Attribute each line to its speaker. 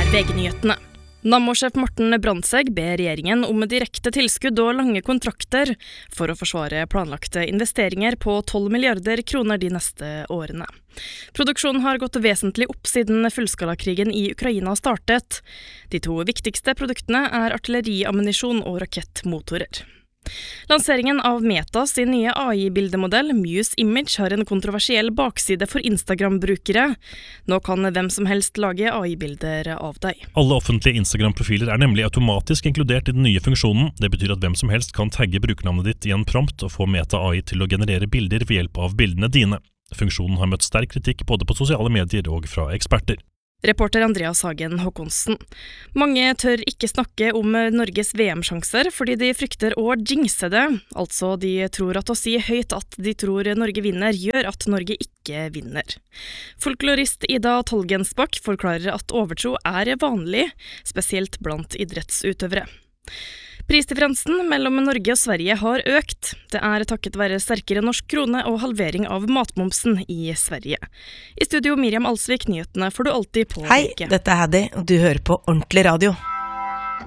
Speaker 1: VG-nyhetene. Nammo-sjef Morten Brandtzæg ber regjeringen om direkte tilskudd og lange kontrakter for å forsvare planlagte investeringer på 12 milliarder kroner de neste årene. Produksjonen har gått vesentlig opp siden fullskalakrigen i Ukraina startet. De to viktigste produktene er artilleriammunisjon og rakettmotorer. Lanseringen av Meta sin nye AI-bildemodell Muse Image har en kontroversiell bakside for Instagram-brukere. Nå kan hvem som helst lage AI-bilder av deg.
Speaker 2: Alle offentlige Instagram-profiler er nemlig automatisk inkludert i den nye funksjonen. Det betyr at hvem som helst kan tagge brukernavnet ditt i en prompt og få Meta AI til å generere bilder ved hjelp av bildene dine. Funksjonen har møtt sterk kritikk både på sosiale medier og fra eksperter.
Speaker 1: Reporter Andreas Hagen Håkonsen. Mange tør ikke snakke om Norges VM-sjanser fordi de frykter å jinxe det. Altså de tror at å si høyt at de tror Norge vinner gjør at Norge ikke vinner. Folklorist Ida Tolgensbakk forklarer at overtro er vanlig, spesielt blant idrettsutøvere. Prisdifferansen mellom Norge og Sverige har økt. Det er takket være sterkere norsk krone og halvering av matmomsen i Sverige. I studio Miriam Alsvik, nyhetene får du alltid på VG.
Speaker 3: Hei, dette er Heidi, og du hører på Ordentlig Radio.